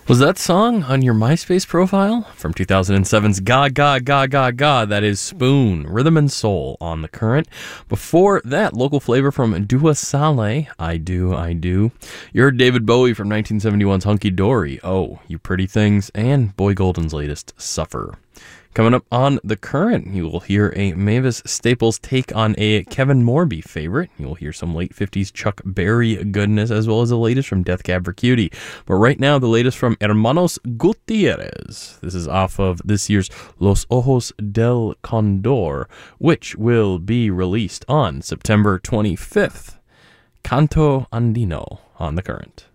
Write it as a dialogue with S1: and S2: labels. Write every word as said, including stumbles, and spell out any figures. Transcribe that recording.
S1: Was that song on your MySpace profile? From two thousand seven's Ga Ga Ga Ga Ga, that is Spoon, Rhythm and Soul on The Current. Before that, local flavor from Dua Saleh, I Do, I Do. You heard David Bowie from nineteen seventy-one's Hunky Dory, Oh, You Pretty Things, and Boy Golden's latest, Suffer. Coming up on The Current, you will hear a Mavis Staples take on a Kevin Morby favorite. You will hear some late fifties Chuck Berry goodness, as well as the latest from Death Cab for Cutie. But right now, the latest from Hermanos Gutierrez. This is off of this year's Los Ojos del Condor, which will be released on September twenty-fifth. Canto Andino on The Current.